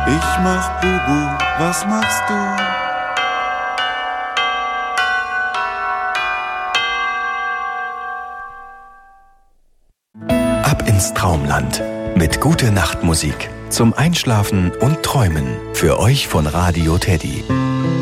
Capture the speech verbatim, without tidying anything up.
Ich mach Bubu, was machst du? Ab ins Traumland mit Gute-Nacht-Musik zum Einschlafen und Träumen. Für euch von Radio Teddy.